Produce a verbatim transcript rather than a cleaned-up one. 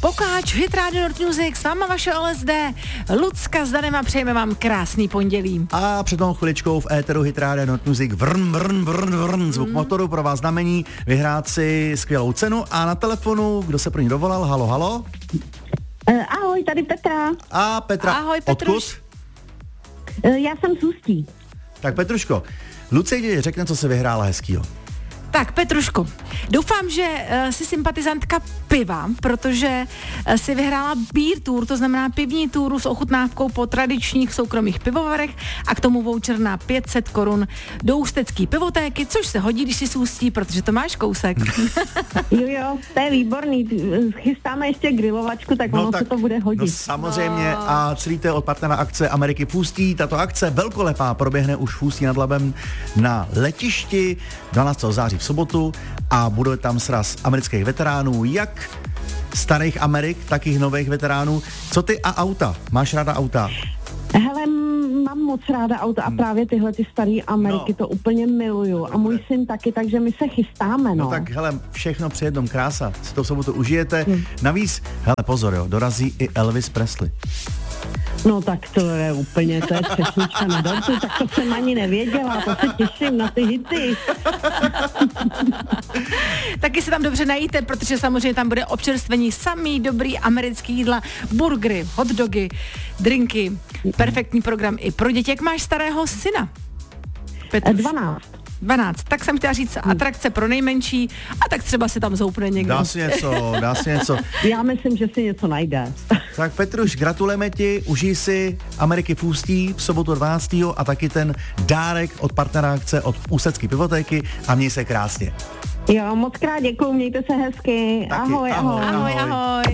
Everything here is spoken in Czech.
Pokáč, Hit Radio Nord Music, s váma vaše L S D, Lucka s Danem a přejeme vám krásný pondělí. A před tou chviličkou v éteru Hit Radio Nord Music vrn, vrn, vrn, vrn, zvuk mm. motoru pro vás znamení, vyhrát si skvělou cenu a na telefonu, kdo se pro ní dovolal, halo, halo? Uh, ahoj, tady Petra. A Petra, ahoj, Petruš. Odkud? Uh, já jsem z Ústí. Tak Petruško, Lucie ti řekne, co se vyhrála hezkýho. Tak Petruško, doufám, že uh, jsi sympatizantka piva, protože uh, si vyhrála Beer Tour, to znamená pivní túru s ochutnávkou po tradičních soukromých pivovarech a k tomu voucher na pět set korun do ústecký pivotéky, což se hodí, když si z Ústí, protože to máš kousek. Jo, jo, to je výborný. Chystáme ještě grilovačku, tak no ono tak, se to bude hodit. No samozřejmě no. A celý to je od partnera akce Ameriky v Ústí. Tato akce velkolepá proběhne už v Ústí nad Labem na letišti dvanáctého září v sobotu a bude tam sraz amerických veteránů, jak starých Amerik, tak i nových veteránů. Co ty a auta? Máš ráda auta? Hele, mám moc ráda auta a právě tyhle ty staré Ameriky no. to úplně miluju. A můj syn taky, takže my se chystáme, no. No tak hele, všechno při jednom, krása. Si to v sobotu užijete. Hmm. Navíc, hele pozor, jo, dorazí i Elvis Presley. No tak to je úplně, to je třešnička na dortu, tak to jsem ani nevěděla, to se těším na ty hity. Taky se tam dobře najíte, protože samozřejmě tam bude občerstvení samý dobrý americký jídla, burgery, hotdogy, drinky, perfektní program i pro děti. Jak máš starého syna? Petruš? dvanáct. dvanáct. Tak jsem chtěla říct atrakce pro nejmenší a tak třeba si tam zoupne někdo. Dá si něco, dá si něco. Já myslím, že si něco najde. Tak Petruš, gratulujeme ti, užij si Ameriky v Ústí v sobotu dvanáctého a taky ten dárek od partnera akce od Ústecké pivotéky a měj se krásně. Jo, moc krát děkuju, mějte se hezky. Taky, ahoj, ahoj. Ahoj, ahoj.